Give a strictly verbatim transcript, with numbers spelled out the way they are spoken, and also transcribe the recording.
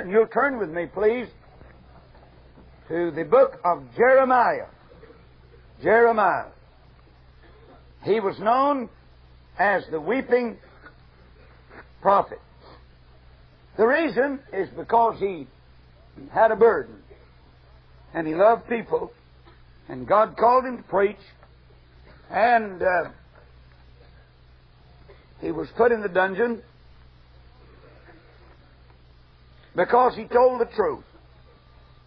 And you'll turn with me, please, to the book of Jeremiah. Jeremiah. He was known as the weeping prophet. The reason is because he had a burden, and he loved people, and God called him to preach, and uh, he was put in the dungeon because he told the truth.